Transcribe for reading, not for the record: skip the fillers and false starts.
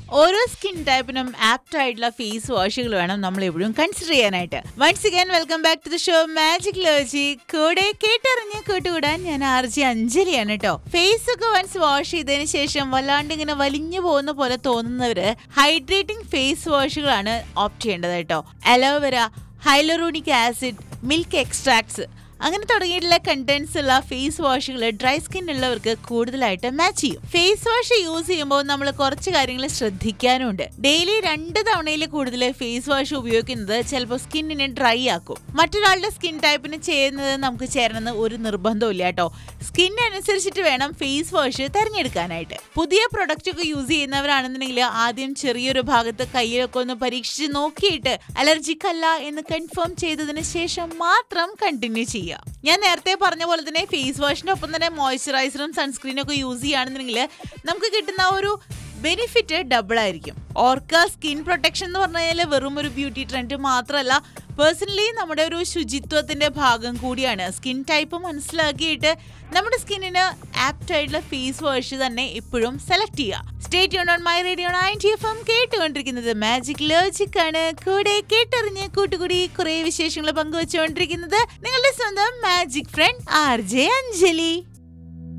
ഓരോ skin ടൈപ്പിനും apt ആയിട്ടുള്ള face വാഷുകൾ വേണം നമ്മൾ എപ്പോഴും കൺസിഡർ ചെയ്യാനായിട്ട്. Once again welcome back to the show magic ലോജി. കൂടെ കേട്ടറിഞ്ഞ് കൂട്ടുകൂടാൻ ഞാൻ RJ അഞ്ജലിയാണ് കേട്ടോ. ഫേസ് ഒക്കെ വൺസ് വാഷ് ചെയ്തതിന് ശേഷം വല്ലാണ്ട് ഇങ്ങനെ വലിഞ്ഞു പോകുന്ന പോലെ തോന്നുന്നവര് ഹൈഡ്രേറ്റിംഗ് ഫേസ് വാഷുകളാണ് ഓപ്റ്റ് ചെയ്യേണ്ടത് കേട്ടോ. Aloe vera, hyaluronic acid, milk extracts അങ്ങനെ തുടങ്ങിയിട്ടുള്ള കണ്ടന്റ്സ് ഉള്ള ഫേസ് വാഷുകൾ ഡ്രൈ സ്കിൻ ഉള്ളവർക്ക് കൂടുതലായിട്ട് മാച്ച് ചെയ്യും. ഫേസ് വാഷ് യൂസ് ചെയ്യുമ്പോൾ നമ്മൾ കുറച്ച് കാര്യങ്ങൾ ശ്രദ്ധിക്കാനുണ്ട്. ഡെയിലി 2 തവണയിൽ കൂടുതൽ ഫേസ് വാഷ് ഉപയോഗിക്കുന്നത് ചിലപ്പോൾ സ്കിന്നിനെ ഡ്രൈ ആക്കും. മറ്റൊരാളുടെ സ്കിൻ ടൈപ്പിന് ചെയ്യുന്നത് നമുക്ക് ചേരണമെന്ന് ഒരു നിർബന്ധവും ഇല്ല കേട്ടോ. സ്കിൻ അനുസരിച്ചിട്ട് വേണം ഫേസ് വാഷ് തിരഞ്ഞെടുക്കാനായിട്ട്. പുതിയ പ്രൊഡക്റ്റ് ഒക്കെ യൂസ് ചെയ്യുന്നവരാണെന്നുണ്ടെങ്കിൽ ആദ്യം ചെറിയൊരു ഭാഗത്ത് കയ്യിലൊക്കെ ഒന്ന് പരീക്ഷിച്ച് നോക്കിയിട്ട് അലർജിക് അല്ല എന്ന് കൺഫേം ചെയ്തതിന് ശേഷം മാത്രം കണ്ടിന്യൂ ചെയ്യുക. ഞാൻ നേരത്തെ പറഞ്ഞ പോലെ തന്നെ ഫേസ് വാഷിന്റെ ഒപ്പം തന്നെ മോയ്സ്ചറൈസറും സൺസ്ക്രീനും ഒക്കെ യൂസ് ചെയ്യുകയാണെന്നുണ്ടെങ്കിൽ നമുക്ക് കിട്ടുന്ന ഒരു ബെനിഫിറ്റ് ഡബിൾ ആയിരിക്കും. ഓർക്ക സ്കിൻ പ്രൊട്ടക്ഷൻ എന്ന് പറഞ്ഞാൽ വെറും ഒരു ബ്യൂട്ടി ട്രെൻഡ് മാത്രമല്ല, പേഴ്സണലി നമ്മുടെ ഒരു ശുചിത്വത്തിന്റെ ഭാഗം കൂടിയാണ്. സ്കിൻ ടൈപ്പ് മനസ്സിലാക്കിയിട്ട് നമ്മുടെ സ്കിന്നിന് ആപ്റ്റ് ആയിട്ടുള്ള ഫേസ് വാഷ് തന്നെ എപ്പോഴും സെലക്ട് ചെയ്യുക. Stay tuned on my radio 90 FM. കേട്ടുകൊണ്ടിരിക്കുന്നത് മാജിക് ലോജിക് ആണ്. കൂടെ കേട്ടറിഞ്ഞ് കൂട്ടുകൂടി കുറെ വിശേഷങ്ങൾ പങ്കുവെച്ചുകൊണ്ടിരിക്കുന്നത് നിങ്ങളുടെ സ്വന്തം മാജിക് ഫ്രണ്ട് RJ അഞ്ജലി.